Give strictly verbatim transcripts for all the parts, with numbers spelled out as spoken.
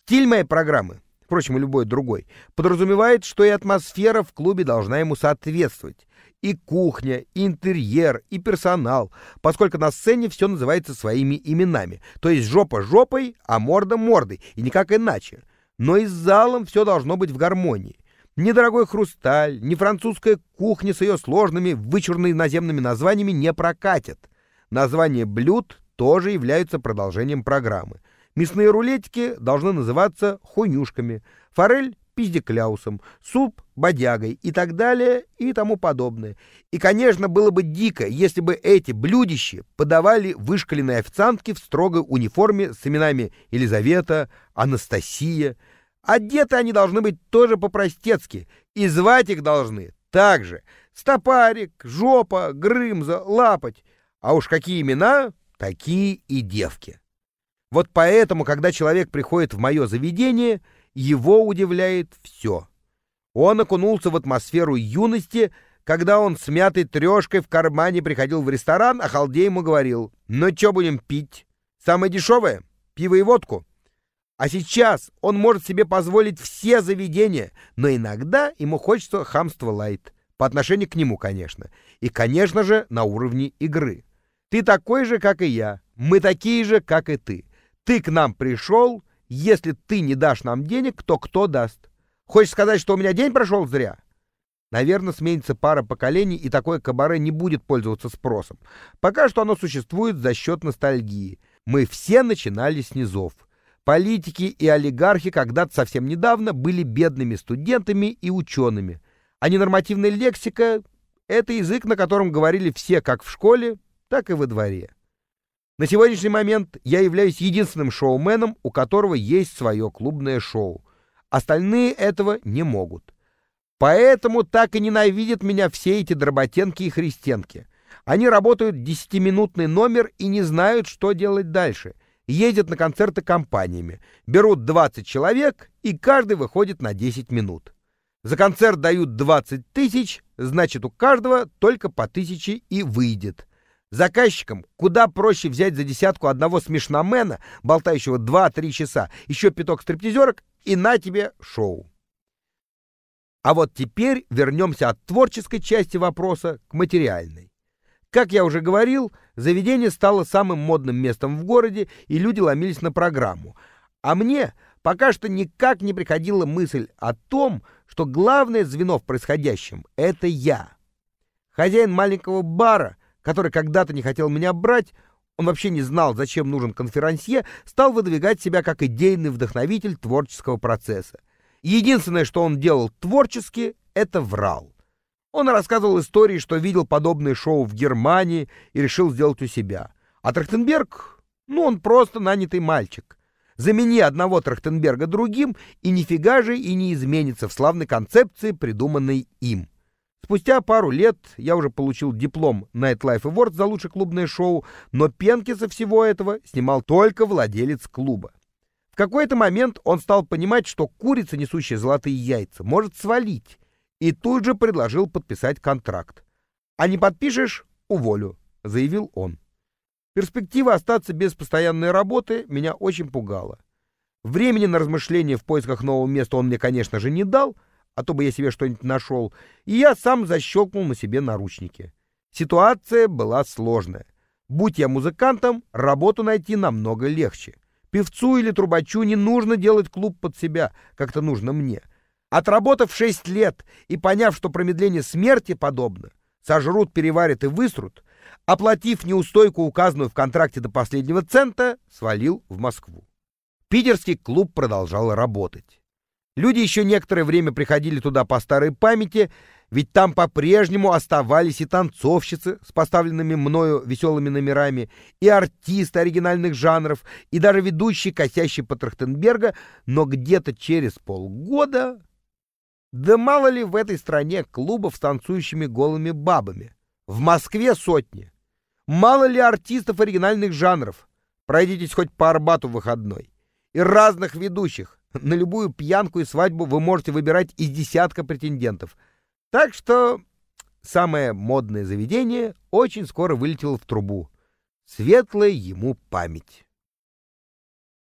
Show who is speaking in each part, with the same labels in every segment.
Speaker 1: Стиль моей программы, впрочем, и любой другой, подразумевает, что и атмосфера в клубе должна ему соответствовать. И кухня, и интерьер, и персонал, поскольку на сцене все называется своими именами. То есть жопа жопой, а морда мордой, и никак иначе. Но и с залом все должно быть в гармонии. Ни дорогой хрусталь, ни французская кухня с ее сложными, вычурными наземными названиями не прокатят. Названия блюд тоже являются продолжением программы. Мясные рулетики должны называться хуйнюшками, форель — пиздекляусом, суп — бодягой и так далее и тому подобное. И, конечно, было бы дико, если бы эти блюдищи подавали вышкаленные официантки в строгой униформе с именами Елизавета, Анастасия. Одеты они должны быть тоже по-простецки, и звать их должны так же: Стопарик, Жопа, Грымза, Лапоть. А уж какие имена, такие и девки. Вот поэтому, когда человек приходит в мое заведение, его удивляет все. Он окунулся в атмосферу юности, когда он с мятой трешкой в кармане приходил в ресторан, а халдей ему говорил: «Ну что будем пить? Самое дешевое? Пиво и водку». А сейчас он может себе позволить все заведения, но иногда ему хочется хамства лайт. По отношению к нему, конечно. И, конечно же, на уровне игры. Ты такой же, как и я. Мы такие же, как и ты. Ты к нам пришел. Если ты не дашь нам денег, то кто даст? Хочешь сказать, что у меня день прошел зря? Наверное, сменится пара поколений, и такое кабаре не будет пользоваться спросом. Пока что оно существует за счет ностальгии. Мы все начинали с низов. Политики и олигархи когда-то совсем недавно были бедными студентами и учеными. А ненормативная лексика — это язык, на котором говорили все как в школе, так и во дворе. На сегодняшний момент я являюсь единственным шоуменом, у которого есть свое клубное шоу. Остальные этого не могут. Поэтому так и ненавидят меня все эти дроботенки и христенки. Они работают десятиминутный номер и не знают, что делать дальше. Ездят на концерты компаниями, берут двадцать человек, и каждый выходит на десять минут. За концерт дают двадцать тысяч, значит, у каждого только по тысяче и выйдет. Заказчикам куда проще взять за десятку одного смешномена, болтающего два-три часа, еще пяток стриптизерок, и на тебе шоу. А вот теперь вернемся от творческой части вопроса к материальной. Как я уже говорил, заведение стало самым модным местом в городе, и люди ломились на программу. А мне пока что никак не приходила мысль о том, что главное звено в происходящем — это я. Хозяин маленького бара, который когда-то не хотел меня брать, он вообще не знал, зачем нужен конферансье, стал выдвигать себя как идейный вдохновитель творческого процесса. Единственное, что он делал творчески, это врал. Он рассказывал истории, что видел подобные шоу в Германии и решил сделать у себя. А Трахтенберг, ну, он просто нанятый мальчик. Замени одного Трахтенберга другим, и нифига же и не изменится в славной концепции, придуманной им. Спустя пару лет я уже получил диплом Nightlife Award за лучшее клубное шоу, но пенки со всего этого снимал только владелец клуба. В какой-то момент он стал понимать, что курица, несущая золотые яйца, может свалить, и тут же предложил подписать контракт. «А не подпишешь — уволю», — заявил он. Перспектива остаться без постоянной работы меня очень пугала. Времени на размышления в поисках нового места он мне, конечно же, не дал, а то бы я себе что-нибудь нашел, и я сам защелкнул на себе наручники. Ситуация была сложная. Будь я музыкантом, работу найти намного легче. Певцу или трубачу не нужно делать клуб под себя, как-то нужно мне. Отработав шесть лет и поняв, что промедление смерти подобно, сожрут, переварят и высрут, оплатив неустойку, указанную в контракте до последнего цента, свалил в Москву. Питерский клуб продолжал работать. Люди еще некоторое время приходили туда по старой памяти, ведь там по-прежнему оставались и танцовщицы с поставленными мною веселыми номерами, и артисты оригинальных жанров, и даже ведущий, косящий по Трахтенберга, но где-то через полгода... Да мало ли в этой стране клубов с танцующими голыми бабами. В Москве сотни. Мало ли артистов оригинальных жанров. Пройдитесь хоть по Арбату в выходной. И разных ведущих. На любую пьянку и свадьбу вы можете выбирать из десятка претендентов. Так что самое модное заведение очень скоро вылетело в трубу. Светлая ему память.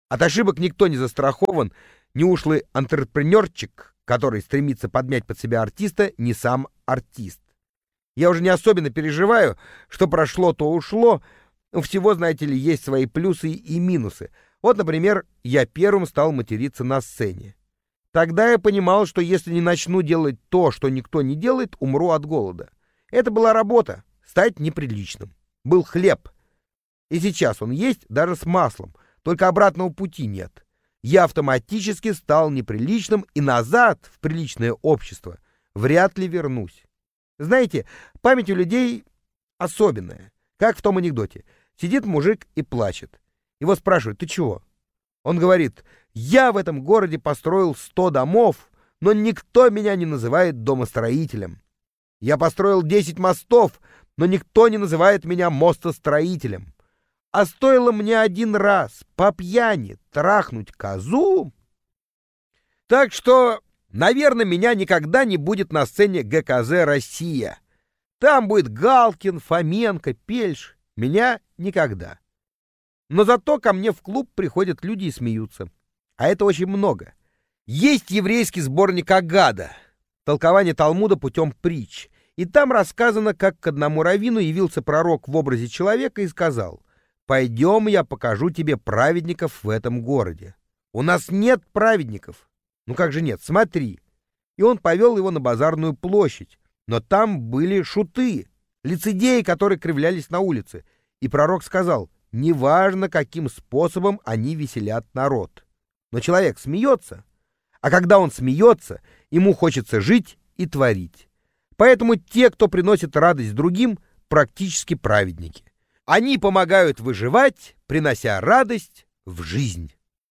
Speaker 1: От ошибок никто не застрахован, ни ушлый антрепренерчик, который стремится подмять под себя артиста, ни сам артист. Я уже не особенно переживаю, что прошло, то ушло. У всего, знаете ли, есть свои плюсы и минусы. Вот, например, я первым стал материться на сцене. Тогда я понимал, что если не начну делать то, что никто не делает, умру от голода. Это была работа — стать неприличным. Был хлеб. И сейчас он есть даже с маслом, только обратного пути нет. Я автоматически стал неприличным и назад в приличное общество вряд ли вернусь. Знаете, память у людей особенная, как в том анекдоте. Сидит мужик и плачет. Его спрашивают: ты чего? Он говорит: я в этом городе построил сто домов, но никто меня не называет домостроителем. Я построил десять мостов, но никто не называет меня мостостроителем. А стоило мне один раз по пьяни трахнуть козу. Так что, наверное, меня никогда не будет на сцене ГКЗ «Россия». Там будет Галкин, Фоменко, Пельш. Меня никогда. Но зато ко мне в клуб приходят люди и смеются. А это очень много. Есть еврейский сборник Агада, толкование Талмуда путем притч. И там рассказано, как к одному раввину явился пророк в образе человека и сказал: «Пойдем, я покажу тебе праведников в этом городе». У нас нет праведников. Ну как же нет? Смотри. И он повел его на базарную площадь. Но там были шуты, лицедеи, которые кривлялись на улице. И пророк сказал: неважно, каким способом они веселят народ. Но человек смеется. А когда он смеется, ему хочется жить и творить. Поэтому те, кто приносит радость другим, практически праведники. Они помогают выживать, принося радость в жизнь.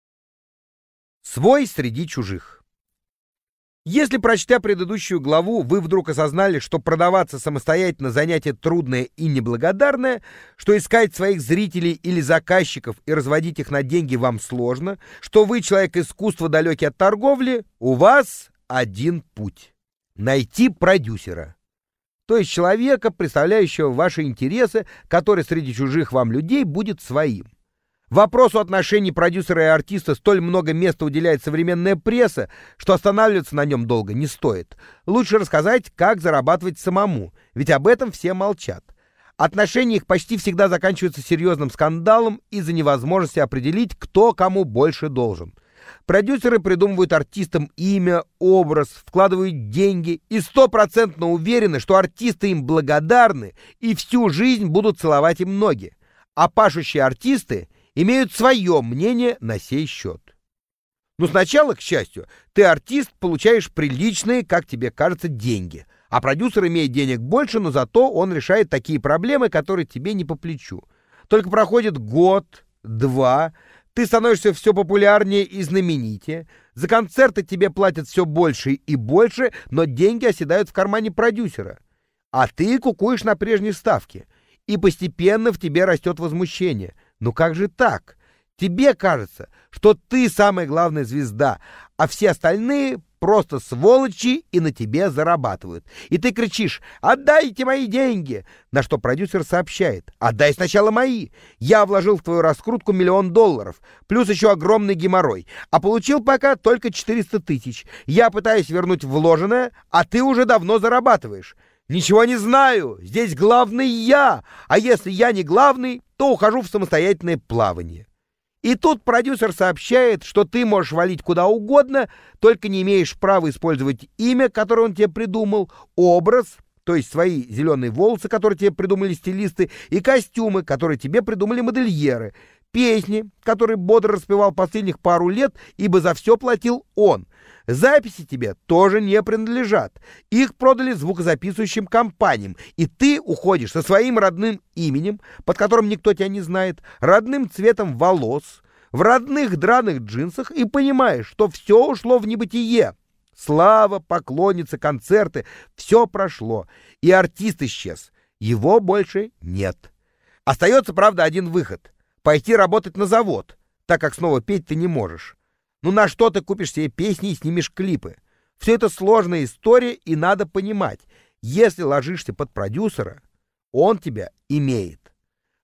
Speaker 1: Свой среди чужих. Если, прочтя предыдущую главу, вы вдруг осознали, что продаваться самостоятельно занятие трудное и неблагодарное, что искать своих зрителей или заказчиков и разводить их на деньги вам сложно, что вы человек искусства, далекий от торговли, у вас один путь — найти продюсера. То есть человека, представляющего ваши интересы, который среди чужих вам людей будет своим. Вопросу отношений продюсера и артиста столь много места уделяет современная пресса, что останавливаться на нем долго не стоит. Лучше рассказать, как зарабатывать самому, ведь об этом все молчат. Отношения их почти всегда заканчиваются серьезным скандалом из-за невозможности определить, кто кому больше должен. Продюсеры придумывают артистам имя, образ, вкладывают деньги и стопроцентно уверены, что артисты им благодарны и всю жизнь будут целовать им ноги. А пашущие артисты имеют свое мнение на сей счет. Но сначала, к счастью, ты, артист, получаешь приличные, как тебе кажется, деньги, а продюсер имеет денег больше, но зато он решает такие проблемы, которые тебе не по плечу. Только проходит год, два, ты становишься все популярнее и знаменитее, за концерты тебе платят все больше и больше, но деньги оседают в кармане продюсера, а ты кукуешь на прежней ставке, и постепенно в тебе растет возмущение. Ну как же так? Тебе кажется, что ты самая главная звезда, а все остальные просто сволочи и на тебе зарабатывают. И ты кричишь: «Отдайте мои деньги!» На что продюсер сообщает: «Отдай сначала мои. Я вложил в твою раскрутку миллион долларов, плюс еще огромный геморрой, а получил пока только четыреста тысяч. Я пытаюсь вернуть вложенное, а ты уже давно зарабатываешь. Ничего не знаю, здесь главный я, а если я не главный, то ухожу в самостоятельное плавание». И тут продюсер сообщает, что ты можешь валить куда угодно, только не имеешь права использовать имя, которое он тебе придумал, образ, то есть свои зеленые волосы, которые тебе придумали стилисты, и костюмы, которые тебе придумали модельеры, песни, которые бодро распевал последних пару лет, ибо за все платил он. Записи тебе тоже не принадлежат. Их продали звукозаписывающим компаниям, и ты уходишь со своим родным именем, под которым никто тебя не знает, родным цветом волос, в родных драных джинсах, и понимаешь, что все ушло в небытие. Слава, поклонницы, концерты — все прошло, и артист исчез. Его больше нет. Остается, правда, один выход — пойти работать на завод, так как снова петь ты не можешь. Ну на что ты купишь себе песни и снимешь клипы? Все это сложная история, и надо понимать, если ложишься под продюсера, он тебя имеет.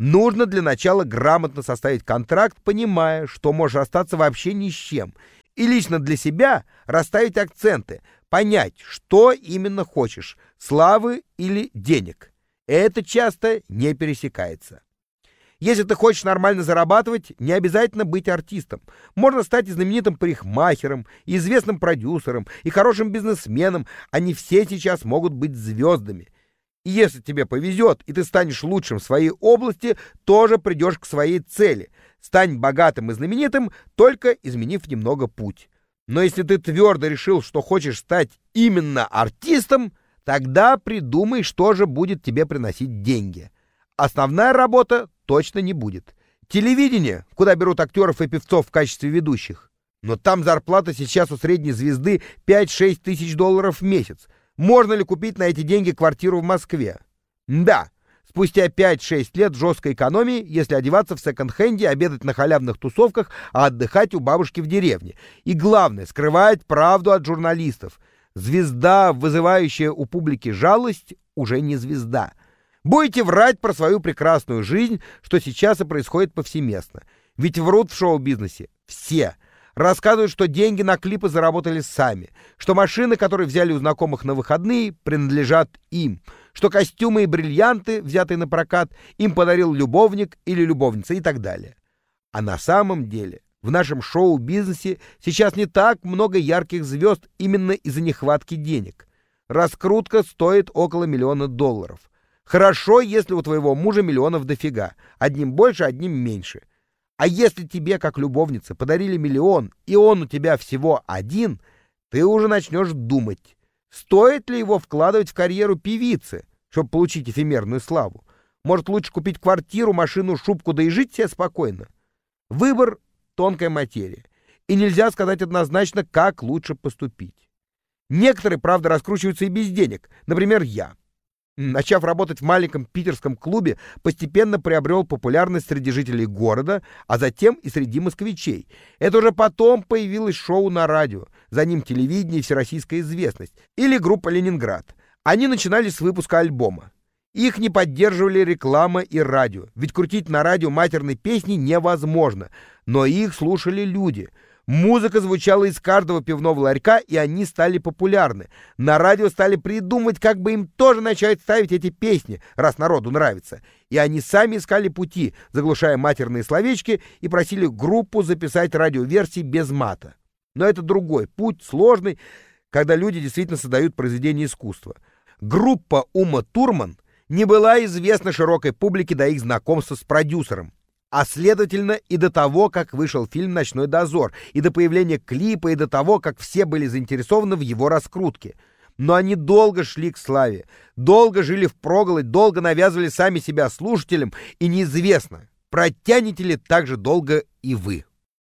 Speaker 1: Нужно для начала грамотно составить контракт, понимая, что можешь остаться вообще ни с чем. И лично для себя расставить акценты, понять, что именно хочешь – славы или денег. Это часто не пересекается. Если ты хочешь нормально зарабатывать, не обязательно быть артистом. Можно стать и знаменитым парикмахером, и известным продюсером, и хорошим бизнесменом. Они все сейчас могут быть звездами. И если тебе повезет, и ты станешь лучшим в своей области, тоже придешь к своей цели. Стань богатым и знаменитым, только изменив немного путь. Но если ты твердо решил, что хочешь стать именно артистом, тогда придумай, что же будет тебе приносить деньги. Основная работа точно не будет. Телевидение, куда берут актеров и певцов в качестве ведущих. Но там зарплата сейчас у средней звезды пять-шесть тысяч долларов в месяц. Можно ли купить на эти деньги квартиру в Москве? Да, спустя пять-шесть лет жесткой экономии, если одеваться в секонд-хенде, обедать на халявных тусовках, а отдыхать у бабушки в деревне. И главное, скрывать правду от журналистов. Звезда, вызывающая у публики жалость, уже не звезда. Будете врать про свою прекрасную жизнь, что сейчас и происходит повсеместно. Ведь врут в шоу-бизнесе все. Рассказывают, что деньги на клипы заработали сами, что машины, которые взяли у знакомых на выходные, принадлежат им, что костюмы и бриллианты, взятые на прокат, им подарил любовник или любовница и так далее. А на самом деле в нашем шоу-бизнесе сейчас не так много ярких звезд именно из-за нехватки денег. Раскрутка стоит около миллиона долларов. Хорошо, если у твоего мужа миллионов дофига, одним больше, одним меньше. А если тебе, как любовнице, подарили миллион, и он у тебя всего один, ты уже начнешь думать, стоит ли его вкладывать в карьеру певицы, чтобы получить эфемерную славу. Может, лучше купить квартиру, машину, шубку, да и жить себе спокойно. Выбор — тонкая материя, и нельзя сказать однозначно, как лучше поступить. Некоторые, правда, раскручиваются и без денег, например, я. Начав работать в маленьком питерском клубе, постепенно приобрел популярность среди жителей города, а затем и среди москвичей. Это уже потом появилось шоу на радио, за ним телевидение и всероссийская известность, или группа «Ленинград». Они начинали с выпуска альбома. Их не поддерживали реклама и радио, ведь крутить на радио матерные песни невозможно, но их слушали люди. Музыка звучала из каждого пивного ларька, и они стали популярны. На радио стали придумывать, как бы им тоже начать ставить эти песни, раз народу нравится. И они сами искали пути, заглушая матерные словечки, и просили группу записать радиоверсии без мата. Но это другой путь, сложный, когда люди действительно создают произведения искусства. Группа Ума Турман не была известна широкой публике до их знакомства с продюсером. А следовательно, и до того, как вышел фильм «Ночной дозор», и до появления клипа, и до того, как все были заинтересованы в его раскрутке. Но они долго шли к славе, долго жили впроголодь, долго навязывали сами себя слушателям, и неизвестно, протянете ли так же долго и вы.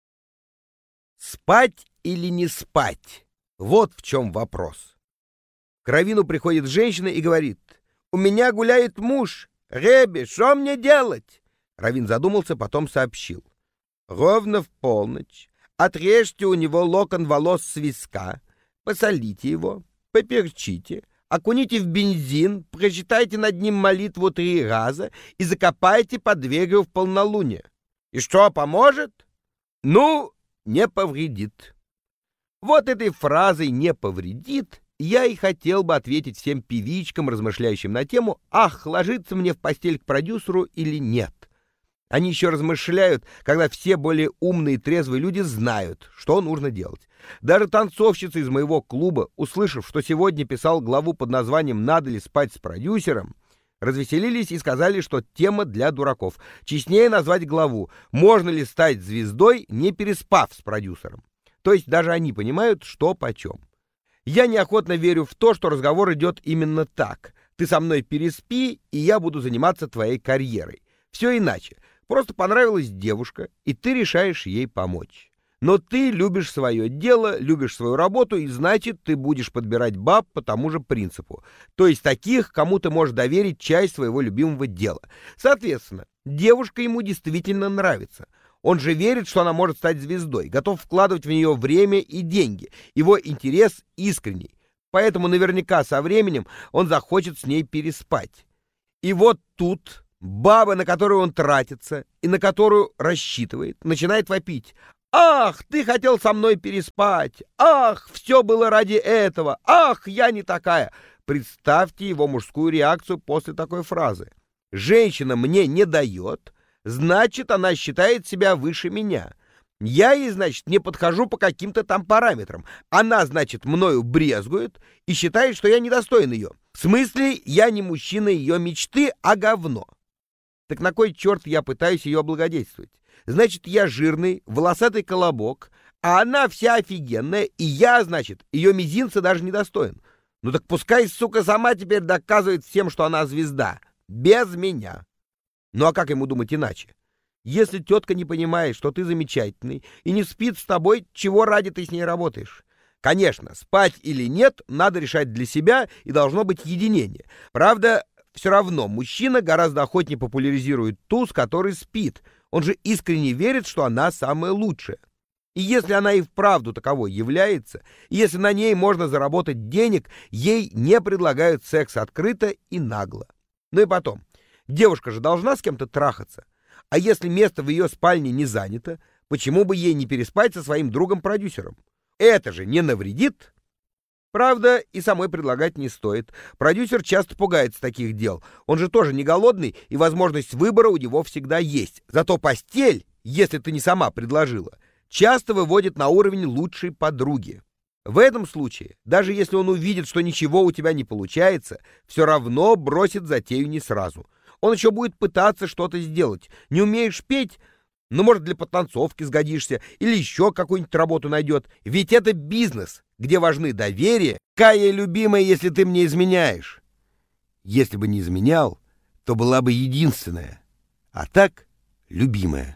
Speaker 1: Спать или не спать? Вот в чем вопрос. К раввину приходит женщина и говорит: «У меня гуляет муж. Ребе, что мне делать?» Раввин задумался, потом сообщил: «Ровно в полночь отрежьте у него локон волос с виска, посолите его, поперчите, окуните в бензин, прочитайте над ним молитву три раза и закопайте под дверью в полнолуние. И что, поможет? Ну, не повредит». Вот этой фразой «не повредит» я и хотел бы ответить всем певичкам, размышляющим на тему «Ах, ложиться мне в постель к продюсеру или нет?». Они еще размышляют, когда все более умные и трезвые люди знают, что нужно делать. Даже танцовщица из моего клуба, услышав, что сегодня писал главу под названием «Надо ли спать с продюсером?», развеселились и сказали, что тема для дураков. Честнее назвать главу «Можно ли стать звездой, не переспав с продюсером?». То есть даже они понимают, что почем. Я неохотно верю в то, что разговор идет именно так. Ты со мной переспи, и я буду заниматься твоей карьерой. Все иначе. Просто понравилась девушка, и ты решаешь ей помочь. Но ты любишь свое дело, любишь свою работу, и значит, ты будешь подбирать баб по тому же принципу. То есть таких, кому ты можешь доверить часть своего любимого дела. Соответственно, девушка ему действительно нравится. Он же верит, что она может стать звездой, готов вкладывать в нее время и деньги. Его интерес искренний. Поэтому наверняка со временем он захочет с ней переспать. И вот тут Баба, на которую он тратится и на которую рассчитывает, начинает вопить: «Ах, ты хотел со мной переспать! Ах, все было ради этого! Ах, я не такая!» Представьте его мужскую реакцию после такой фразы. «Женщина мне не дает, значит, она считает себя выше меня. Я ей, значит, не подхожу по каким-то там параметрам. Она, значит, мною брезгует и считает, что я недостоин ее. В смысле, я не мужчина ее мечты, а говно. Так на кой черт я пытаюсь ее облагодетельствовать? Значит, я жирный, волосатый колобок, а она вся офигенная, и я, значит, ее мизинца даже недостоин. Ну так пускай, сука, сама теперь доказывает всем, что она звезда. Без меня». Ну а как ему думать иначе? Если тетка не понимает, что ты замечательный, и не спит с тобой, чего ради ты с ней работаешь? Конечно, спать или нет, надо решать для себя, и должно быть единение. Правда, все равно мужчина гораздо охотнее популяризирует ту, с которой спит. Он же искренне верит, что она самая лучшая. И если она и вправду таковой является, и если на ней можно заработать денег, ей не предлагают секс открыто и нагло. Ну и потом, девушка же должна с кем-то трахаться. А если место в ее спальне не занято, почему бы ей не переспать со своим другом-продюсером? Это же не навредит. Правда, и самой предлагать не стоит. Продюсер часто пугается таких дел. Он же тоже не голодный, и возможность выбора у него всегда есть. Зато постель, если ты не сама предложила, часто выводит на уровень лучшей подруги. В этом случае, даже если он увидит, что ничего у тебя не получается, все равно бросит затею не сразу. Он еще будет пытаться что-то сделать. Не умеешь петь? Ну, может, для подтанцовки сгодишься, или еще какую-нибудь работу найдет. Ведь это бизнес, где важны доверие. Кая, любимая, если ты мне изменяешь. Если бы не изменял, то была бы единственная. А так, любимая.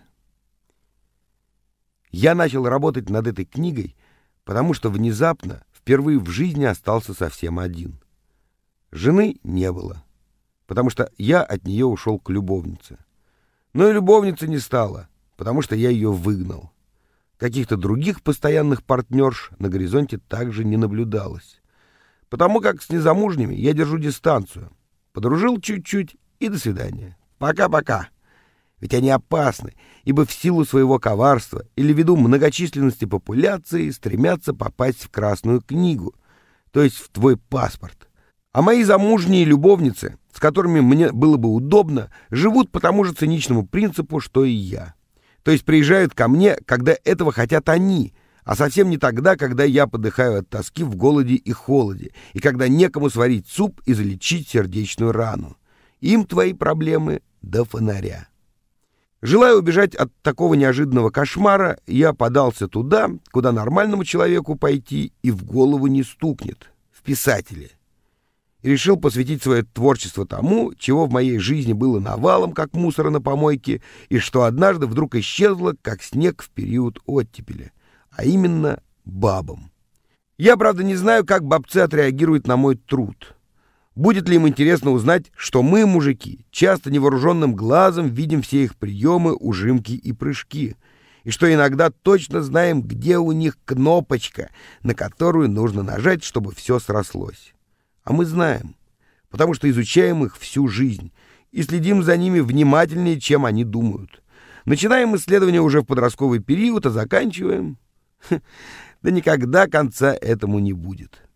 Speaker 1: Я начал работать над этой книгой, потому что внезапно, впервые в жизни остался совсем один. Жены не было, потому что я от нее ушел к любовнице. Но и любовницы не стало, потому что я ее выгнал. Каких-то других постоянных партнерш на горизонте также не наблюдалось. Потому как с незамужними я держу дистанцию. Подружил чуть-чуть и до свидания. Пока-пока. Ведь они опасны, ибо в силу своего коварства или ввиду многочисленности популяции стремятся попасть в Красную книгу, то есть в твой паспорт. А мои замужние любовницы, с которыми мне было бы удобно, живут по тому же циничному принципу, что и я. То есть приезжают ко мне, когда этого хотят они, а совсем не тогда, когда я подыхаю от тоски в голоде и холоде, и когда некому сварить суп и залечить сердечную рану. Им твои проблемы до фонаря. Желая убежать от такого неожиданного кошмара, я подался туда, куда нормальному человеку пойти и в голову не стукнет, в писатели. И решил посвятить свое творчество тому, чего в моей жизни было навалом, как мусора на помойке, и что однажды вдруг исчезло, как снег в период оттепели, а именно бабам. Я, правда, не знаю, как бабцы отреагируют на мой труд. Будет ли им интересно узнать, что мы, мужики, часто невооруженным глазом видим все их приемы, ужимки и прыжки, и что иногда точно знаем, где у них кнопочка, на которую нужно нажать, чтобы все срослось. А мы знаем, потому что изучаем их всю жизнь и следим за ними внимательнее, чем они думают. Начинаем исследования уже в подростковый период, а заканчиваем... Да никогда конца этому не будет.